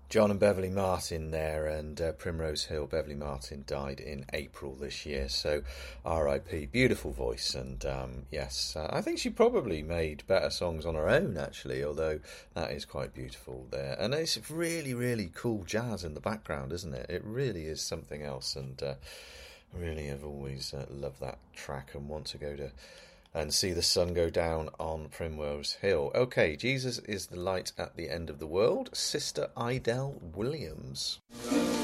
John and Beverly Martin there, and Primrose Hill. Beverly Martin died in April this year, so R.I.P. Beautiful voice, and yes, I think she probably made better songs on her own, actually, although that is quite beautiful there. And it's really, really cool jazz in the background, isn't it? It really is something else, and really have always loved that track and want to go to and see the sun go down on Primrose Hill. Okay, Jesus is the light at the end of the world. Sister Idell Williams.